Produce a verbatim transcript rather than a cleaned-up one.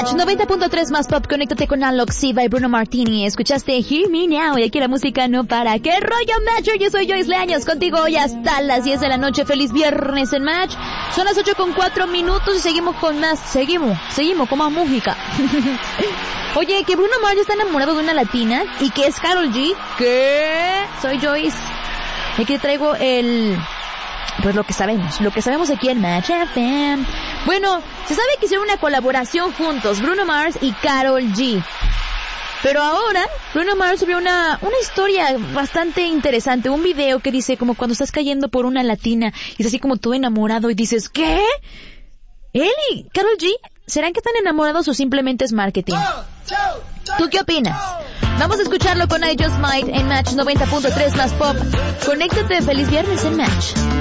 Match noventa punto tres más pop. Conéctate con Alok Siva y Bruno Martini. Escuchaste Hear Me Now y aquí la música no para. ¿Qué rollo, Matcher? Yo soy Joyce Leaños, contigo hoy hasta las diez de la noche. Feliz viernes en Match. Son las ocho con cuatro minutos y seguimos con más. Seguimos, seguimos con más música. Oye, que Bruno Mars está enamorado de una latina y que es Karol G. ¿Qué? Soy Joyce. Aquí traigo el... Pues lo que sabemos, lo que sabemos aquí en Match F M. Bueno, se sabe que hicieron una colaboración juntos, Bruno Mars y Karol G. Pero ahora, Bruno Mars subió una, una historia bastante interesante, un video que dice como cuando estás cayendo por una latina y es así como todo enamorado y dices, ¿qué? ¿Él y Karol G? ¿Serán que están enamorados o simplemente es marketing? ¿Tú qué opinas? Vamos a escucharlo con I Just Might en Match noventa punto tres más pop. Conéctate, feliz viernes en Match.